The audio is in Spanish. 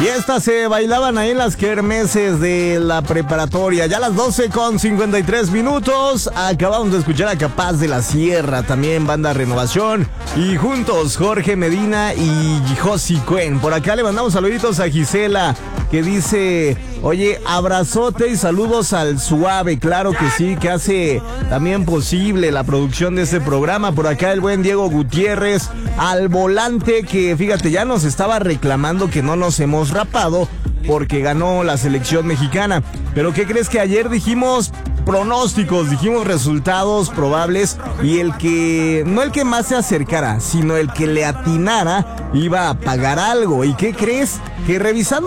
Y estas se bailaban ahí en las kermeses de la preparatoria. Ya a las 12:53. Acabamos de escuchar a Capaz de la Sierra, también Banda Renovación. Y juntos, Jorge Medina y Josi Cuen. Por acá le mandamos saluditos a Gisela, que dice: oye, abrazote y saludos al Suave. Claro que sí, que hace también posible la producción de este programa. Por acá el buen Diego Gutiérrez, al volante, que fíjate, ya nos estaba reclamando que no nos hemos rapado porque ganó la selección mexicana. Pero ¿qué crees? Que ayer dijimos pronósticos, dijimos resultados probables, y el que, no el que más se acercara, sino el que le atinara, iba a pagar algo. ¿Y qué crees? Que revisando